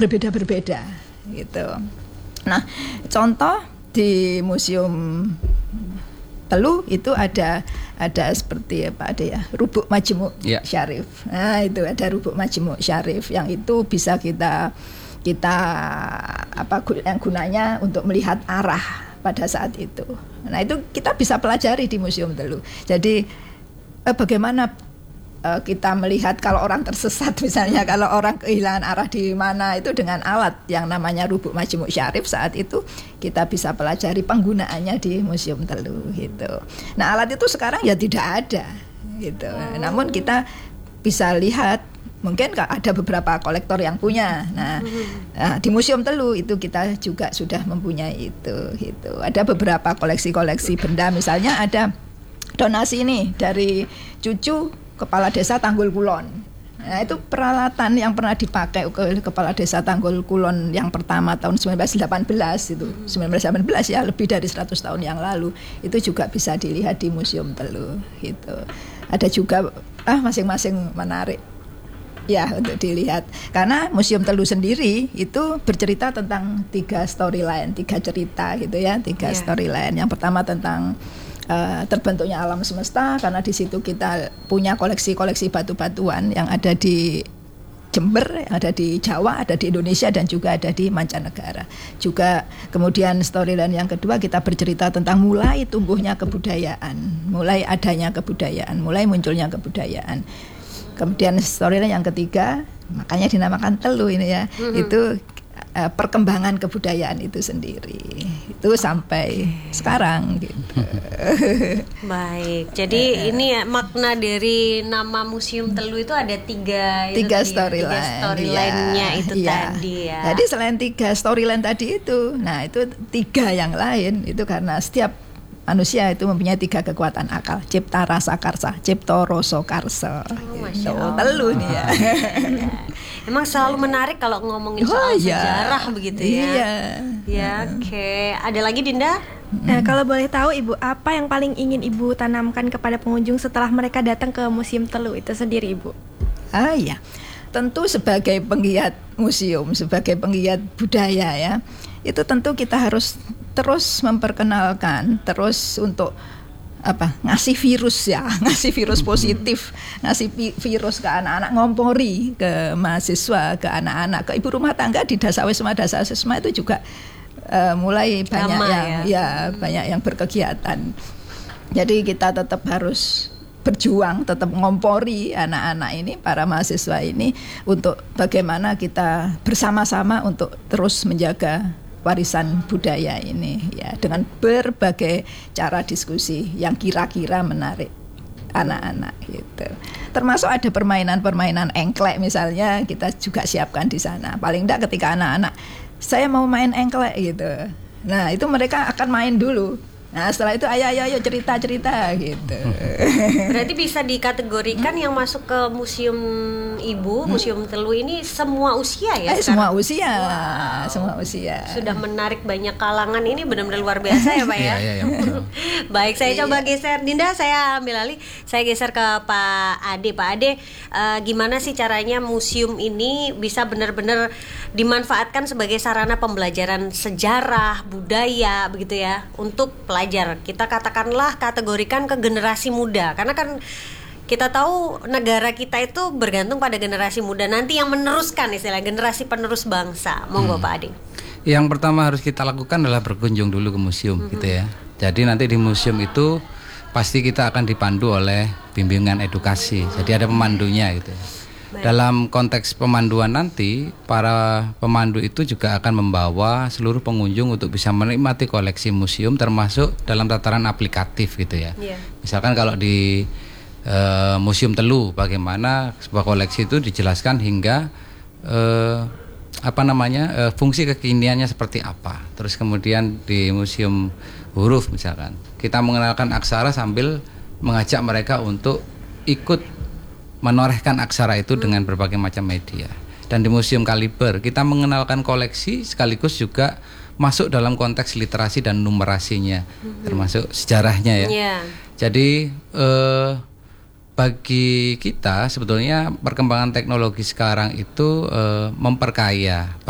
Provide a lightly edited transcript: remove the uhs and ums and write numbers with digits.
berbeda-berbeda gitu. Nah, contoh di Museum Telu itu ada seperti apa, ada ya Rubuk Majmu' Syarif. Nah, itu ada Rubuk Majmu' Syarif yang itu bisa kita yang gunanya untuk melihat arah pada saat itu. Nah, itu kita bisa pelajari di Museum Telu. Jadi bagaimana kita melihat kalau orang tersesat misalnya, kalau orang kehilangan arah di mana, itu dengan alat yang namanya Rubuk Majmu' Syarif saat itu kita bisa pelajari penggunaannya di Museum Telu gitu. Nah, alat itu sekarang ya tidak ada gitu. Namun kita bisa lihat, mungkin ada beberapa kolektor yang punya. Nah, di Museum Telu itu kita juga sudah mempunyai itu gitu. Ada beberapa koleksi-koleksi benda, misalnya ada donasi ini dari cucu Kepala Desa Tanggul Kulon. Nah, itu peralatan yang pernah dipakai oleh Kepala Desa Tanggul Kulon yang pertama tahun 1918 itu. 1918 ya, lebih dari 100 tahun yang lalu. Itu juga bisa dilihat di Museum Telu gitu. Ada juga masing-masing menarik ya untuk dilihat. Karena Museum Telu sendiri itu bercerita tentang 3 storyline, 3 cerita gitu ya, 3 storyline. Yang pertama tentang terbentuknya alam semesta, karena di situ kita punya koleksi-koleksi batu-batuan yang ada di Jember, yang ada di Jawa, ada di Indonesia, dan juga ada di mancanegara. Juga kemudian storyline yang kedua kita bercerita tentang mulai tumbuhnya kebudayaan, mulai adanya kebudayaan, mulai munculnya kebudayaan. Kemudian storyline yang ketiga, makanya dinamakan Telu ini ya, itu perkembangan kebudayaan itu sendiri, itu sampai sekarang gitu. Baik, jadi ini ya, makna dari nama Museum Telu itu ada tiga storyline-nya itu tadi ya. Jadi selain 3 storyline tadi itu, nah itu 3 yang lain itu karena setiap manusia itu mempunyai 3 kekuatan akal: cipta, rasa, karsa, cipto, rasa, karsa. Gitu. Telu nih ya. Emang selalu menarik kalau ngomongin soal sejarah begitu ya. Iya. Oke. Ada lagi Dinda? Kalau boleh tahu Ibu, apa yang paling ingin Ibu tanamkan kepada pengunjung setelah mereka datang ke Museum Telu itu sendiri, Ibu? Iya. Tentu sebagai penggiat museum, sebagai penggiat budaya ya, itu tentu kita harus terus memperkenalkan, terus untuk ngasih virus positif, ngasih virus ke anak-anak, ngompori ke mahasiswa, ke anak-anak, ke ibu rumah tangga di Dasawisma itu juga mulai banyak banyak yang berkegiatan. Jadi kita tetap harus berjuang, tetap ngompori anak-anak ini, para mahasiswa ini, untuk bagaimana kita bersama-sama untuk terus menjaga warisan budaya ini ya, dengan berbagai cara diskusi yang kira-kira menarik anak-anak gitu. Termasuk ada permainan-permainan engklek misalnya, kita juga siapkan di sana. Paling enggak ketika anak-anak saya mau main engklek gitu, nah itu mereka akan main dulu. Nah setelah itu ayo cerita gitu. Berarti bisa dikategorikan yang masuk ke museum Ibu, Museum Telu ini semua usia ya? Semua usia, semua usia. Sudah menarik banyak kalangan, ini benar-benar luar biasa ya Pak ya. Iya. Baik, saya coba geser. Dinda, saya ambil alih. Saya geser ke Pak Ade. Pak Ade, gimana sih caranya museum ini bisa benar-benar dimanfaatkan sebagai sarana pembelajaran sejarah, budaya begitu ya, untuk pelajar, kita katakanlah kategorikan ke generasi muda, karena kan kita tahu negara kita itu bergantung pada generasi muda nanti yang meneruskan, istilah generasi penerus bangsa. Monggo Pak Ade. Yang pertama harus kita lakukan adalah berkunjung dulu ke museum gitu ya. Jadi nanti di museum itu pasti kita akan dipandu oleh bimbingan edukasi. Jadi ada pemandunya gitu. Dalam konteks pemanduan nanti, para pemandu itu juga akan membawa seluruh pengunjung untuk bisa menikmati koleksi museum, termasuk dalam tataran aplikatif gitu ya. Misalkan kalau di Museum Telu, bagaimana sebuah koleksi itu dijelaskan hingga fungsi kekiniannya seperti apa. Terus kemudian di Museum Huruf misalkan, kita mengenalkan aksara sambil mengajak mereka untuk ikut menorehkan aksara itu dengan berbagai macam media. Dan di Museum Kaliber kita mengenalkan koleksi sekaligus juga masuk dalam konteks literasi dan numerasinya, termasuk sejarahnya ya. Jadi bagi kita sebetulnya perkembangan teknologi sekarang itu memperkaya